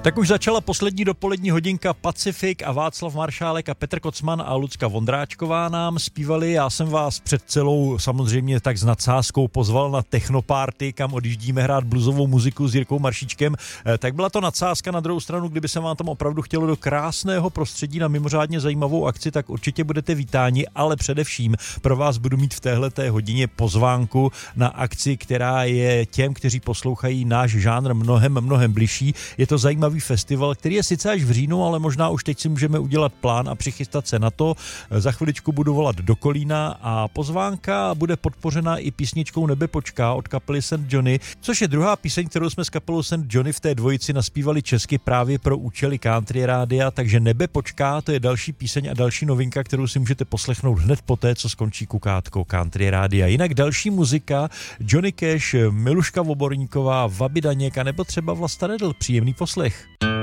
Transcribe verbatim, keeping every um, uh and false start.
Tak už začala poslední dopolední hodinka Pacific a Václav Maršálek a Petr Kocman a Lucka Vondráčková nám zpívali. Já jsem vás před celou samozřejmě tak s nadsázkou pozval na technoparty, kam odjíždíme hrát bluesovou muziku s Jirkou Maršíčkem. Tak byla to nadsázka. Na druhou stranu, kdyby se vám tam opravdu chtělo do krásného prostředí na mimořádně zajímavou akci, tak určitě budete vítáni, ale především pro vás budu mít v téhleté hodině pozvánku na akci, která je těm, kteří poslouchají náš žánr mnohem, mnohem bližší. Je to zajímavý festival, který je sice až v říjnu, ale možná už teď si můžeme udělat plán a přichystat se na to. Za chviličku budu volat do Kolína a pozvánka bude podpořena i písničkou Nebe počká od kapely Saint Johnny, což je druhá píseň, kterou jsme s kapelou Saint Johnny v té dvojici naspívali česky právě pro účely Country Rádia, takže Nebe počká, to je další píseň a další novinka, kterou si můžete poslechnout hned poté, co skončí kukátko Country Rádia. Jinak další muzika, Johnny Cash, Miluška Voborníková, Vaby Daněk a nebo třeba Vlasta Redl. Příjemný poslech.